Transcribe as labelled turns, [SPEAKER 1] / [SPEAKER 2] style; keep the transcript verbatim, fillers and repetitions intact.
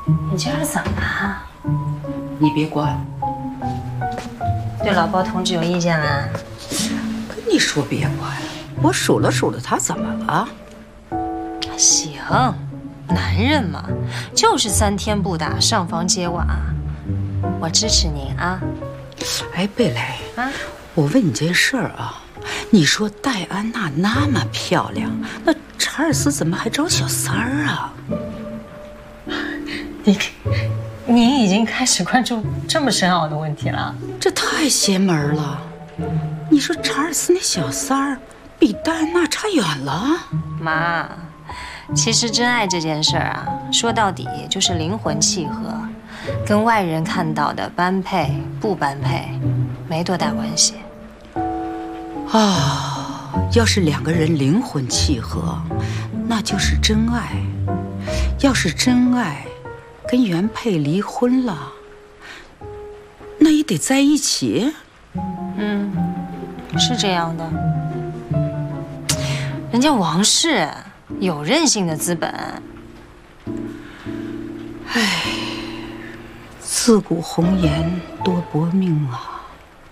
[SPEAKER 1] 你今儿怎么了？
[SPEAKER 2] 你别管。
[SPEAKER 1] 对老包同志有意见了？
[SPEAKER 2] 跟你说别管，我数了数了，他怎么了？
[SPEAKER 1] 行，男人嘛，就是三天不打，上房揭瓦。我支持您啊！
[SPEAKER 2] 哎，贝蕾啊，我问你件事儿啊，你说戴安娜那么漂亮，那查尔斯怎么还找小三儿啊？
[SPEAKER 1] 你，您已经开始关注这么深奥的问题了？
[SPEAKER 2] 这太邪门了！你说查尔斯那小三儿比戴安娜差远了。
[SPEAKER 1] 妈，其实真爱这件事儿啊，说到底就是灵魂契合，跟外人看到的般配不般配没多大关系。
[SPEAKER 2] 啊，要是两个人灵魂契合，那就是真爱；要是真爱，跟原配离婚了，那也得在一起。
[SPEAKER 1] 嗯，是这样的。人家王氏有任性的资本。
[SPEAKER 2] 唉，自古红颜多薄命啊。